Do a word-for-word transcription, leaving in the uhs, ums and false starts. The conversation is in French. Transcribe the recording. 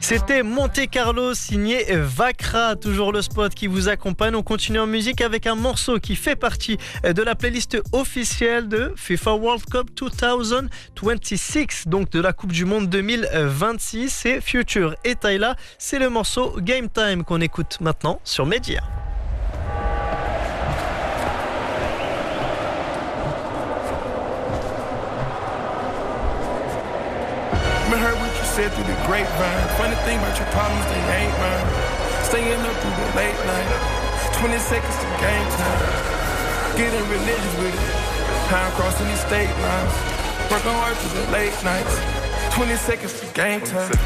C'était Monte Carlo signé Vakra, toujours le spot qui vous accompagne. On continue en musique avec un morceau qui fait partie de la playlist officielle de FIFA World Cup deux mille vingt-six, donc de la Coupe du Monde deux mille vingt-six. C'est Future et Tyla, c'est le morceau Game Time qu'on écoute maintenant sur Média. Said through the grapevine. Funny thing about your problems, they ain't mine. Staying up through the late night. twenty seconds to game time. Getting religious with it. Time crossing these state lines. Working hard through the late nights. twenty seconds to game time.